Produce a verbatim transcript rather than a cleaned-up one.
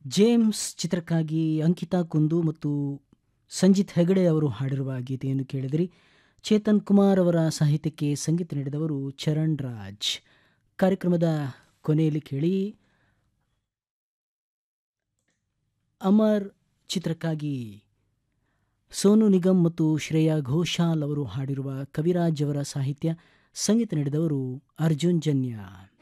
James ಚಿತ್ರಕ್ಕಾಗಿ ಅಂಕಿತಾ ಕುಂದು ಮತ್ತು ಸಂಜಿತ್ ಹೆಗಡೆ ಅವರು ಹಾಡಿರುವ ಗೀತೆಯನ್ನು ಕೇಳಿದಿರಿ. ಚೇತನ್ ಕುಮಾರ್ ಅವರ ಸಾಹಿತ್ಯಕ್ಕೆ ಸಂಗೀತ ನೀಡಿದವರು ಚರಣ್ ರಾಜ್. ಕಾರ್ಯಕ್ರಮದ ಕೊನೆಯಲ್ಲಿ ಕೇಳಿ ಅಮರ್ ಚಿತ್ರಕ್ಕಾಗಿ ಸೋನು ನಿಗಮ್ ಮತ್ತು ಶ್ರೇಯಾ ಘೋಷಾಲ್ ಅವರು ಹಾಡಿರುವ ಕವಿರಾಜ್ ಅವರ ಸಾಹಿತ್ಯ, ಸಂಗೀತ ನೀಡಿದವರು ಅರ್ಜುನ್ ಜನ್ಯ.